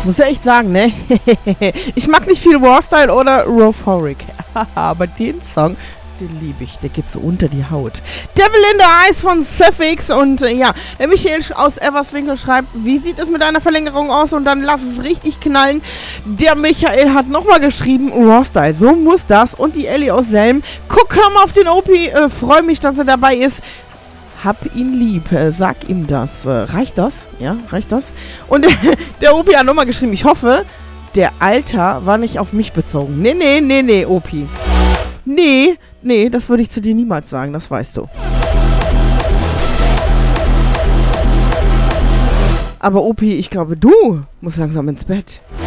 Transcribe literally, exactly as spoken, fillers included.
Ich muss ja echt sagen, ne? Ich mag nicht viel Warstyle oder Euphoric. Aber den Song, den liebe ich. Der geht so unter die Haut. Devil in the Eyes von Sefix. Und äh, ja, der Michael aus Everswinkel schreibt, wie sieht es mit einer Verlängerung aus? Und dann lass es richtig knallen. Der Michael hat nochmal geschrieben, Warstyle, so muss das. Und die Ellie aus Selm, guck, hör mal auf den Opi. Äh, Freue mich, dass er dabei ist. Hab ihn lieb, äh, sag ihm das. Äh, reicht das? Ja, reicht das? Und der Opi hat nochmal geschrieben, ich hoffe, der Alter war nicht auf mich bezogen. Nee, nee, nee, nee, Opi. Nee, nee, das würde ich zu dir niemals sagen, das weißt du. Aber Opi, ich glaube, du musst langsam ins Bett.